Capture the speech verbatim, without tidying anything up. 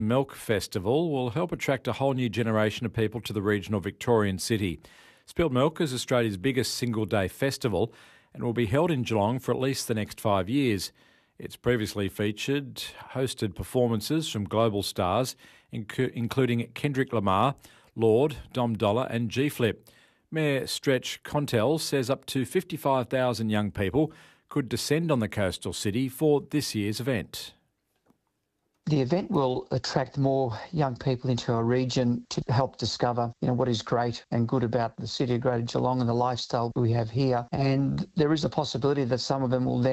Milk Festival will help attract a whole new generation of people to the regional Victorian city. Spilled Milk is Australia's biggest single-day festival and will be held in Geelong for at least the next five years. It's previously featured, hosted performances from global stars, inc- including Kendrick Lamar, Lord, Dom Dollar and G-Flip. Mayor Stretch Contell says up to fifty-five thousand young people could descend on the coastal city for this year's event. The event will attract more young people into our region to help discover, you know, what is great and good about the city of Greater Geelong and the lifestyle we have here. And there is a possibility that some of them will then